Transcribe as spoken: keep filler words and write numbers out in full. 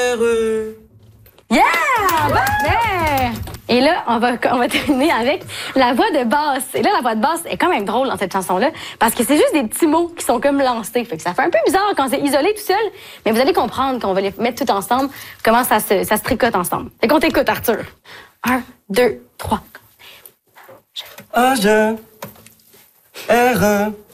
R E. Yeah! Parfait! Et là, on va, on va terminer avec la voix de basse. Et là, la voix de basse est quand même drôle dans cette chanson-là, parce que c'est juste des petits mots qui sont comme lancés. Fait que ça fait un peu bizarre quand c'est isolé tout seul, mais vous allez comprendre qu'on va les mettre tout ensemble, comment ça se, ça se tricote ensemble. Fait qu'on t'écoute, Arthur. Un, deux, trois. A, G, R, E.